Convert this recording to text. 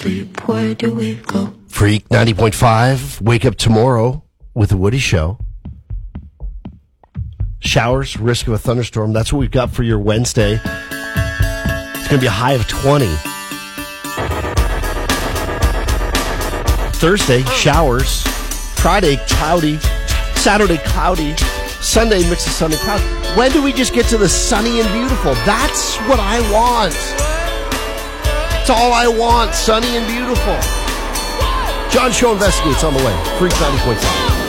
beep, where do we go? Freak 90.5. Wake up tomorrow with the Woody Show. Showers, risk of a thunderstorm. That's what we've got for your Wednesday. It's going to be a high of 20. Thursday, showers. Friday, cloudy. Saturday, cloudy. Sunday, mix of sun and cloud. When do we just get to the sunny and beautiful? That's what I want. That's all I want, sunny and beautiful. John Show Investigates on the way. Freak 90.5.